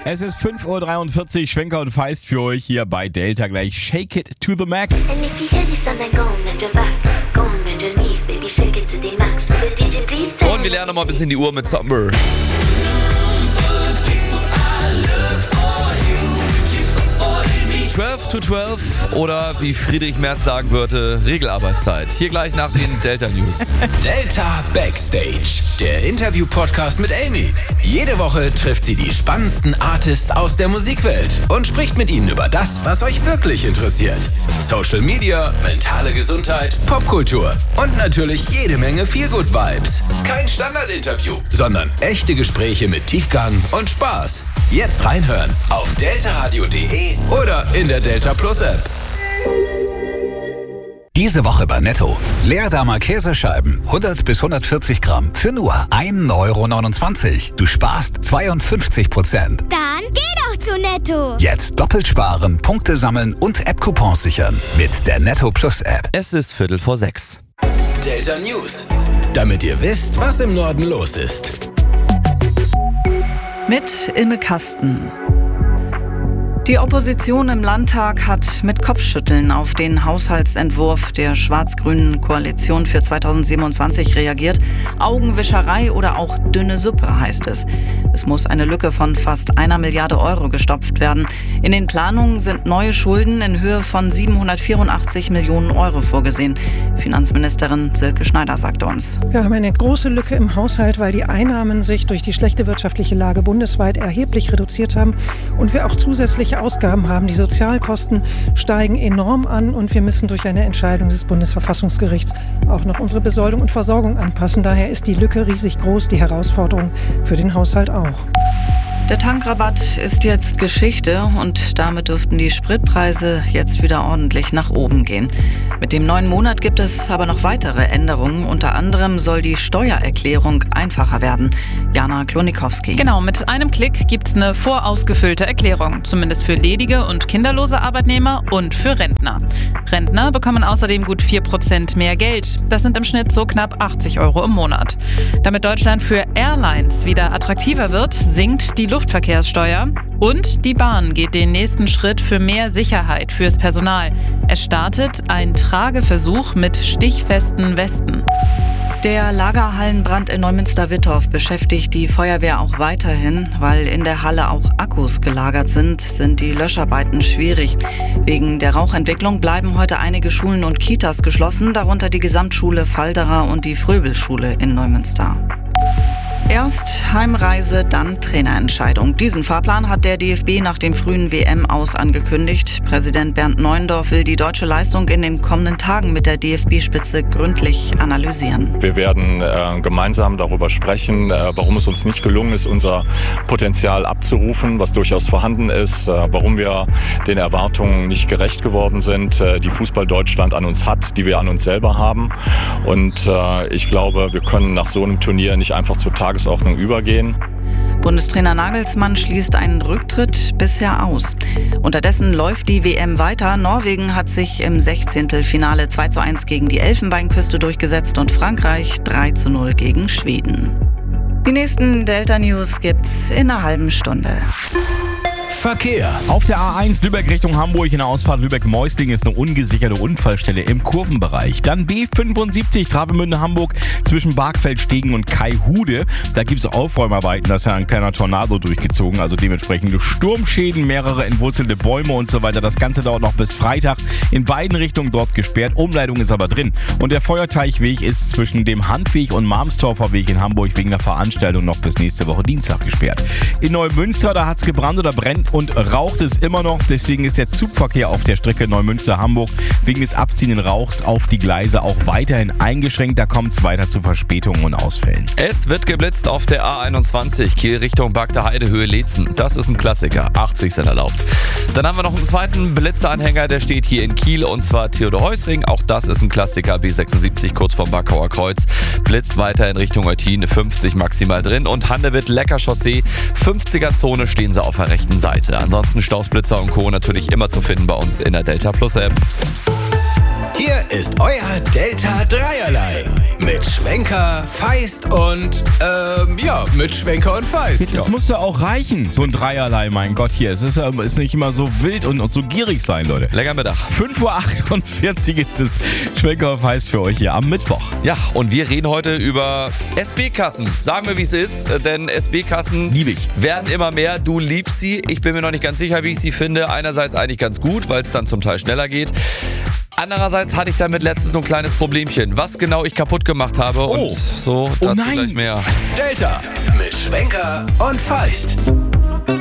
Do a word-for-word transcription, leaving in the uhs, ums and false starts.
Es ist fünf Uhr dreiundvierzig, Schwenker und Feist für euch hier bei Delta. Gleich Shake It to the Max. Und wir lernen noch mal ein bisschen die Uhr mit Summer. zwölf to zwölf oder wie Friedrich Merz sagen würde, Regelarbeitszeit. Hier gleich nach den Delta News. Delta Backstage, der Interview-Podcast mit Amy. Jede Woche trifft sie die spannendsten Artists aus der Musikwelt und spricht mit ihnen über das, was euch wirklich interessiert. Social Media, mentale Gesundheit, Popkultur und natürlich jede Menge Feel-Good-Vibes. Kein Standardinterview, sondern echte Gespräche mit Tiefgang und Spaß. Jetzt reinhören auf deltaradio punkt de oder in der Delta Plus App. Diese Woche bei Netto. Leerdamer Käsescheiben, hundert bis hundertvierzig Gramm für nur ein Euro neunundzwanzig. Du sparst zweiundfünfzig Prozent. Dann geh doch zu Netto. Jetzt doppelt sparen, Punkte sammeln und App-Coupons sichern mit der Netto Plus App. Es ist Viertel vor sechs. Delta News, damit ihr wisst, was im Norden los ist. Mit Ilme Kasten. Die Opposition im Landtag hat mit Kopfschütteln auf den Haushaltsentwurf der schwarz-grünen Koalition für zweitausendsiebenundzwanzig reagiert. Augenwischerei oder auch dünne Suppe, heißt es. Es muss eine Lücke von fast einer Milliarde Euro gestopft werden. In den Planungen sind neue Schulden in Höhe von siebenhundertvierundachtzig Millionen Euro vorgesehen. Finanzministerin Silke Schneider sagte uns: Wir haben eine große Lücke im Haushalt, weil die Einnahmen sich durch die schlechte wirtschaftliche Lage bundesweit erheblich reduziert haben und wir auch zusätzliche Ausgaben haben. Die Sozialkosten steigen enorm an und wir müssen durch eine Entscheidung des Bundesverfassungsgerichts auch noch unsere Besoldung und Versorgung anpassen. Daher ist die Lücke riesig groß, die Herausforderung für den Haushalt auch. Der Tankrabatt ist jetzt Geschichte und damit dürften die Spritpreise jetzt wieder ordentlich nach oben gehen. Mit dem neuen Monat gibt es aber noch weitere Änderungen. Unter anderem soll die Steuererklärung einfacher werden. Jana Klonikowski. Genau, mit einem Klick gibt es eine vorausgefüllte Erklärung. Zumindest für ledige und kinderlose Arbeitnehmer und für Rentner. Rentner bekommen außerdem gut vier Prozent mehr Geld. Das sind im Schnitt so knapp achtzig Euro im Monat. Damit Deutschland für Airlines wieder attraktiver wird, sinkt die Luftverkehrssteuer und die Bahn geht den nächsten Schritt für mehr Sicherheit fürs Personal. Es startet ein Trageversuch mit stichfesten Westen. Der Lagerhallenbrand in Neumünster-Wittorf beschäftigt die Feuerwehr auch weiterhin. Weil in der Halle auch Akkus gelagert sind, sind die Löscharbeiten schwierig. Wegen der Rauchentwicklung bleiben heute einige Schulen und Kitas geschlossen, darunter die Gesamtschule Falderer und die Fröbelschule in Neumünster. Erst Heimreise, dann Trainerentscheidung. Diesen Fahrplan hat der D F B nach dem frühen W M-Aus angekündigt. Präsident Bernd Neuendorf will die deutsche Leistung in den kommenden Tagen mit der D F B-Spitze gründlich analysieren. Wir werden äh, gemeinsam darüber sprechen, äh, warum es uns nicht gelungen ist, unser Potenzial abzurufen, was durchaus vorhanden ist, äh, warum wir den Erwartungen nicht gerecht geworden sind, äh, die Fußball Deutschland an uns hat, die wir an uns selber haben. Und äh, ich glaube, wir können nach so einem Turnier nicht einfach zur Tagesordnung übergehen. Bundestrainer Nagelsmann schließt einen Rücktritt bisher aus. Unterdessen läuft die W M weiter. Norwegen hat sich im Sechzehntelfinale zwei zu eins gegen die Elfenbeinküste durchgesetzt und Frankreich drei zu null gegen Schweden. Die nächsten Delta News gibt's in einer halben Stunde. Verkehr. Auf der A eins Lübeck Richtung Hamburg in der Ausfahrt Lübeck-Meusling ist eine ungesicherte Unfallstelle im Kurvenbereich. Dann B fünfundsiebzig Travemünde-Hamburg zwischen Bargfeld-Stegen und Kaihude. Da gibt es Aufräumarbeiten, da ist ja ein kleiner Tornado durchgezogen, also dementsprechende Sturmschäden, mehrere entwurzelte Bäume und so weiter. Das Ganze dauert noch bis Freitag. In beiden Richtungen dort gesperrt, Umleitung ist aber drin. Und der Feuerteichweg ist zwischen dem Handweg und Marmstorfer Weg in Hamburg wegen der Veranstaltung noch bis nächste Woche Dienstag gesperrt. In Neumünster, da hat es gebrannt oder brennt und raucht es immer noch. Deswegen ist der Zugverkehr auf der Strecke Neumünster-Hamburg wegen des abziehenden Rauchs auf die Gleise auch weiterhin eingeschränkt. Da kommt es weiter zu Verspätungen und Ausfällen. Es wird geblitzt auf der A einundzwanzig, Kiel Richtung Bagder Heide, Höhe Leetzen. Das ist ein Klassiker, achtzig sind erlaubt. Dann haben wir noch einen zweiten Blitzeranhänger, der steht hier in Kiel und zwar Theodor-Heuss-Ring. Auch das ist ein Klassiker, B sechsundsiebzig kurz vom Backauer Kreuz. Blitzt weiter in Richtung Eutin, fünfzig maximal drin. Und Handewitt-Lecker-Chaussee, fünfziger Zone stehen sie auf der rechten Seite. Ansonsten Staus, Blitzer und Co. natürlich immer zu finden bei uns in der Delta Plus App. Hier ist euer Delta Dreierlei. Mit Schwenker, Feist und, ähm, ja, mit Schwenker und Feist. Das muss ja auch reichen, so ein Dreierlei, mein Gott hier. Es ist, äh, ist nicht immer so wild und, und so gierig sein, Leute. Länger Mittag. fünf Uhr achtundvierzig ist es Schwenker und Feist für euch hier am Mittwoch. Ja, und wir reden heute über S B-Kassen. Sagen wir, wie es ist, denn S B-Kassen Lieb ich. werden immer mehr. Du liebst sie. Ich bin mir noch nicht ganz sicher, wie ich sie finde. Einerseits eigentlich ganz gut, weil es dann zum Teil schneller geht. Andererseits hatte ich damit letztens so ein kleines Problemchen, was genau ich kaputt gemacht habe. Oh. Und so, dazu Oh nein. gleich mehr. Delta mit Schwenker und Feist.